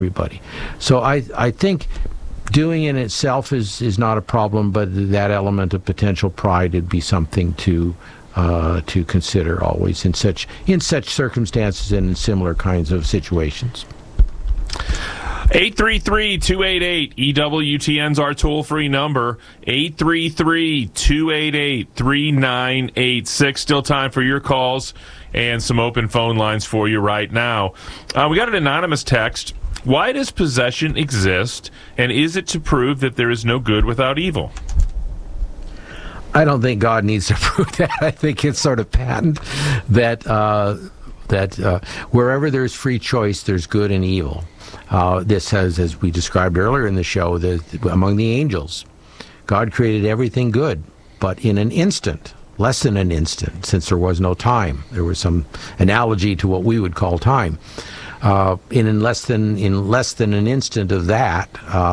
everybody. So I think doing it itself is not a problem, but that element of potential pride would be something to consider always in such circumstances and in similar kinds of situations. 833-288-EWTN's our toll-free number, 833-288-3986. Still time for your calls and some open phone lines for you right now. We got an anonymous text. Why does possession exist, and is it to prove that there is no good without evil? I don't think God needs to prove that. I think it's sort of patent that wherever there's free choice, there's good and evil. This has, as we described earlier in the show, among the angels, God created everything good, but in an instant, less than an instant, since there was no time. There was some analogy to what we would call time. In less than an instant of that,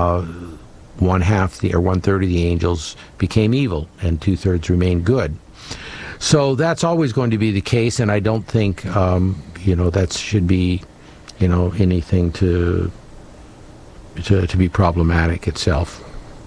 1/2 or 1/3 of the angels became evil, and 2/3 remained good. So that's always going to be the case, and I don't think that should be anything to be problematic itself.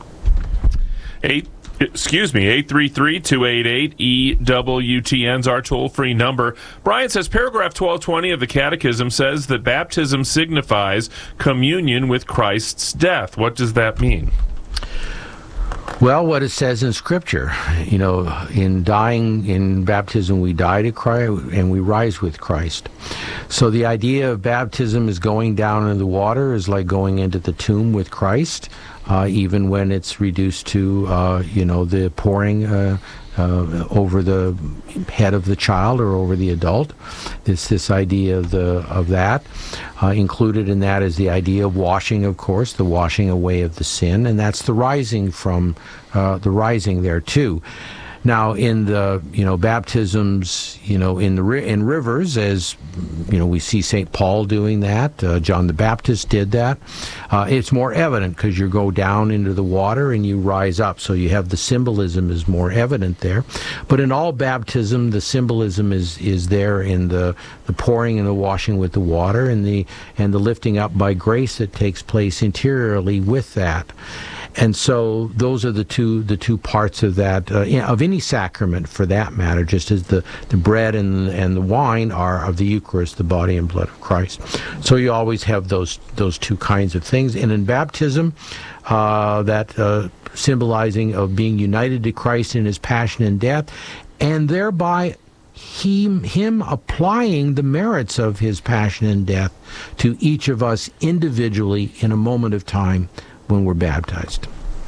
833-288-EWTN's our toll-free number. Brian says paragraph 1220 of the Catechism says that baptism signifies communion with Christ's death. What does that mean? Well, what it says in Scripture, in dying in baptism, we die to Christ and we rise with Christ. So the idea of baptism is going down in the water is like going into the tomb with Christ, even when it's reduced to, the pouring over the head of the child or over the adult. This idea of that. Included in that is the idea of washing, of course, the washing away of the sin, and that's the rising from the rising there too. Now, in the baptisms, in rivers, as we see St. Paul doing that. John the Baptist did that. It's more evident because you go down into the water and you rise up, so you have the symbolism is more evident there. But in all baptism, the symbolism is there in the pouring and the washing with the water and the lifting up by grace that takes place interiorly with that. And so those are the two parts of that, of any sacrament for that matter, just as the bread and the wine are of the Eucharist, the body and blood of Christ. So you always have those two kinds of things. And in baptism, that symbolizing of being united to Christ in his passion and death, and thereby him applying the merits of his passion and death to each of us individually in a moment of time when we're baptized.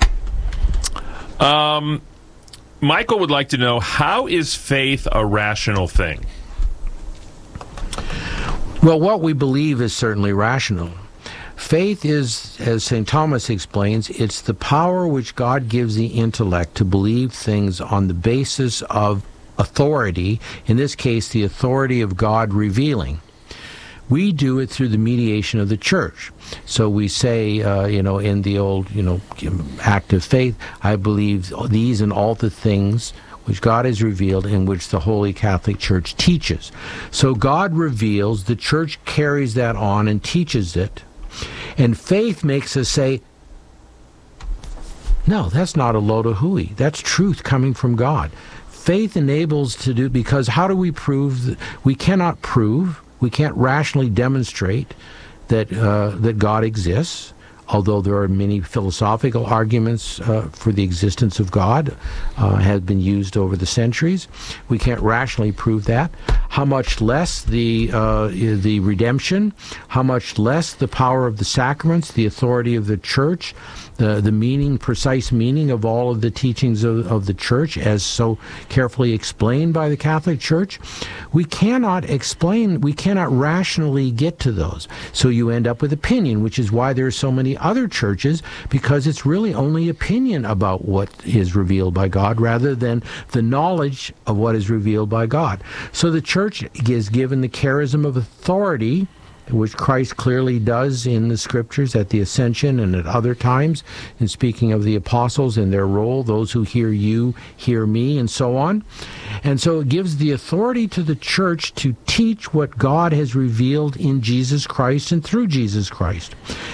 Michael would like to know, how is faith a rational thing? Well, what we believe is certainly rational. Faith is, as St. Thomas explains, it's the power which God gives the intellect to believe things on the basis of authority, in this case, the authority of God revealing. We do it through the mediation of the Church. So we say, in the old, act of faith, I believe these and all the things which God has revealed, in which the Holy Catholic Church teaches. So God reveals, the Church carries that on and teaches it, and faith makes us say, no, that's not a load of hooey. That's truth coming from God. Faith enables to do, because how do we prove? We cannot prove. We can't rationally demonstrate that God exists, although there are many philosophical arguments for the existence of God have been used over the centuries. We can't rationally prove that. How much less the redemption, how much less the power of the sacraments, the authority of the Church, the precise meaning of all of the teachings of the Church as so carefully explained by the Catholic Church. We cannot rationally get to those. So you end up with opinion, which is why there are so many other churches, because it's really only opinion about what is revealed by God rather than the knowledge of what is revealed by God. So the Church is given the charism of authority which Christ clearly does in the Scriptures at the Ascension and at other times, in speaking of the apostles and their role, those who hear you, hear me, and so on. And so it gives the authority to the church to teach what God has revealed in Jesus Christ and through Jesus Christ.